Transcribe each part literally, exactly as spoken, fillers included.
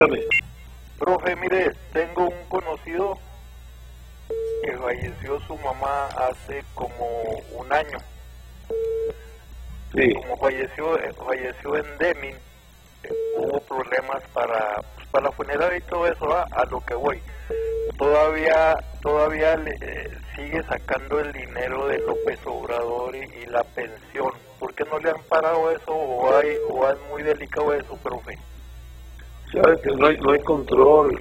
Profe, mire, tengo un conocido que falleció su mamá hace como un año. Sí. Como falleció falleció en Deming, eh, hubo problemas para pues, para la funeraria y todo eso, ¿va? A lo que voy. Todavía todavía le, eh, sigue sacando el dinero de López Obrador y, y la pensión. ¿Por qué no le han parado eso o hay o es muy delicado eso, profe? Sabes que no hay, no hay control.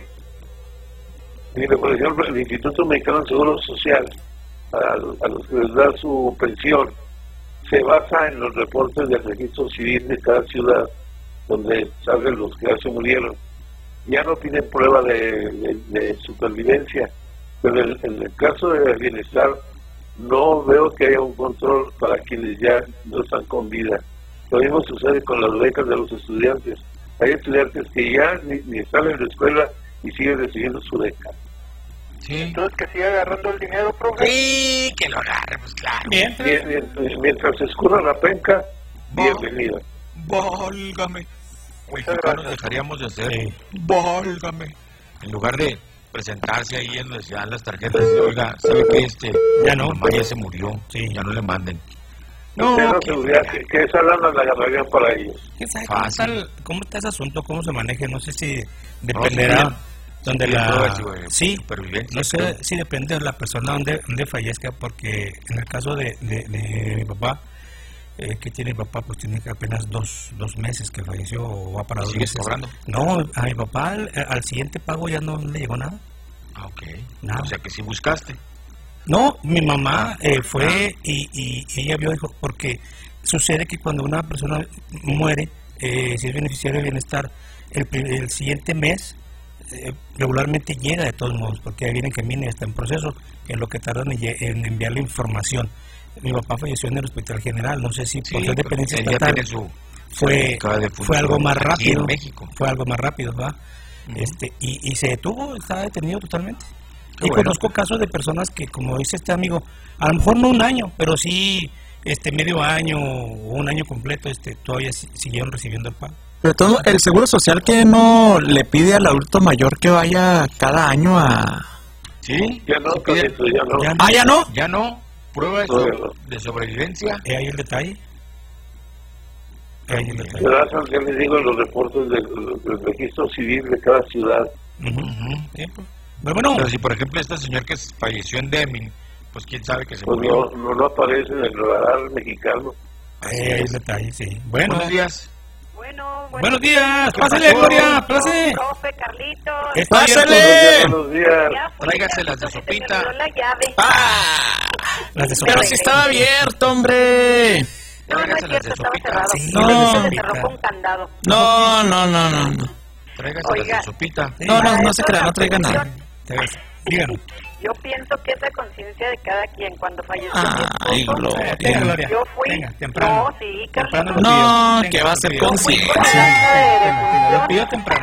Mire, por ejemplo, el Instituto Mexicano de Seguro Social, a, a los que les da su pensión, se basa en los reportes del registro civil de cada ciudad, donde salen los que ya se murieron. Ya no tienen prueba de, de, de supervivencia, pero en, en el caso del bienestar, no veo que haya un control para quienes ya no están con vida. Lo mismo sucede con las becas de los estudiantes. Hay estudiantes que ya ni, ni están en la escuela y siguen recibiendo su beca. Sí. Entonces que siga agarrando el dinero, profe. Sí, que lo agarre, pues claro. Mientras, mientras, mientras se escurra la penca, bienvenido. Válgame. Mexicanos dejaríamos de hacer. Sí. Válgame. En lugar de presentarse ahí en donde se dan las tarjetas, y, oiga, ¿sabe qué? Este, ya no. Mamá ya se murió. Sí. Ya no le manden. No, que, que, que esa lana la agarrarían para ellos. ¿Cómo está, el, ¿Cómo está ese asunto? ¿Cómo se maneja? No sé si dependerá no, sí, donde sí, la... Sí, no sé si depende de la persona donde, donde fallezca, porque en el caso de, de, de mi papá, eh, que tiene mi papá, pues tiene apenas dos, dos meses que falleció o va para dos meses. Cobrando? No, a mi papá al, al siguiente pago ya no le llegó nada. Ah, ok. Nada. O sea que sí buscaste. No, mi mamá eh, fue y, y, y ella vio, dijo, porque sucede que cuando una persona muere, eh, si es beneficiario de bienestar, el, el siguiente mes eh, regularmente llega de todos modos, porque ahí viene que viene, está en proceso, que es lo que tardan en, en enviar la información. Mi papá falleció en el Hospital General, no sé si sí, por ser dependencia estatal su, fue, fue algo más rápido, en México. fue algo más rápido, ¿va? Uh-huh. Este, y, y se detuvo, estaba detenido totalmente. Qué y bueno. Conozco casos de personas que, como dice este amigo, a lo mejor no un año, pero sí este medio año o un año completo, este todavía siguieron recibiendo el pago. Pero todo el Seguro Social, que no le pide al adulto mayor que vaya cada año a... Sí, ya no, Carlito, ya no. Ya no. Ah, ya no. Ya no. Prueba de, sobre, de sobrevivencia. ¿Es ahí el detalle? Ahí el detalle. Gracias, que les digo los reportes del, del registro civil de cada ciudad. Uh -huh. Sí, pues. Bueno, pero si por ejemplo este señor que falleció en Deming, pues quién sabe que se pues murió. No, no, no aparece en el radar mexicano. Ahí hay el detalle, sí. Bueno, buenos días. Bueno, bueno, buenos días, pásale, Gloria, pásale. Profe, Carlitos. Pásale. Buenos días. Tráigase las de sopita. La llave. ¡Ah! Las de sopita. Pero si estaba abierto, hombre. No, no es cierto, estaba cerrado. Sí, no. Se cerró con candado. No, no, no, no. no. Tráigase las de sopita. No, no, no se crea, no traiga nada. Díganos. Yo pienso que es la conciencia de cada quien. Cuando falleció Ay, mi esposo, Gloria. Gloria. yo fui, Venga, temprano. no, sí, Carlitos. No, que va a ser conciencia. Lo pidió temprano.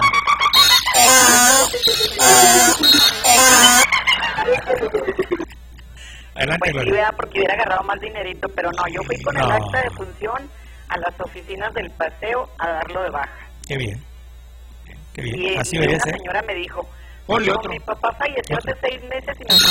Adelante, pues Gloria. sí, vea, porque hubiera agarrado más dinerito, pero no, yo fui con no. el acta de función a las oficinas del paseo a darlo de baja. Qué bien. Qué bien. Y, Así y debería una ser. señora me dijo, ponle no, otro. Mi papá falleció ¿Otro? hace seis meses y no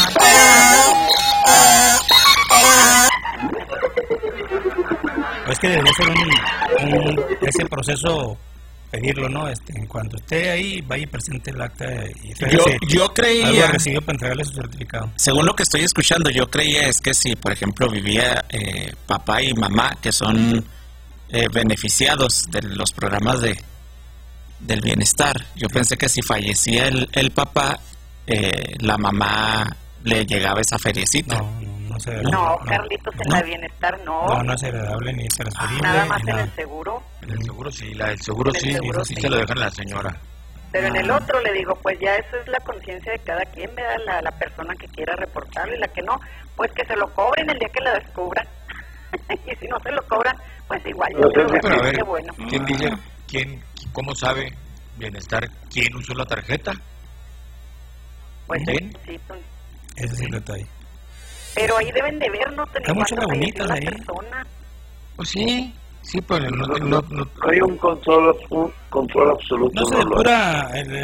Es que debería ser un, un ese proceso, pedirlo, ¿no? Este, en cuanto esté ahí, vaya y presente el acta y yo, yo creía algo recibido para entregarle su certificado. Según lo que estoy escuchando, yo creía es que si, por ejemplo, vivía eh, papá y mamá, que son eh, beneficiados de los programas de del bienestar, yo pensé que si fallecía el, el papá, eh, la mamá le llegaba esa feriecita. No, no, no se No, no, Carlitos, en no. la bienestar no. No, no es heredable ni transferible. Nada más ni en nada. el seguro. En el seguro sí, la del seguro En el sí, seguro sí, sí. se lo dejan a la señora. Pero en el otro le digo, pues ya eso es la conciencia de cada quien, me da la, la persona que quiera reportarlo y la que no, pues que se lo cobren el día que la descubran. Y si no se lo cobran, pues igual. Yo creo que Pero a ver, qué bueno. ¿quién dice, quién, cómo sabe bienestar quién usó la tarjeta? Pues ¿Quién? sí, pues, Ese es el detalle. pero ahí deben de ver, no tener Hay muchas cuánto falleció lagunitas la ahí. persona. Pues sí, Sí, pero no, no, no, no, no, no hay un control, un control absoluto. No se no lo hay. depura el,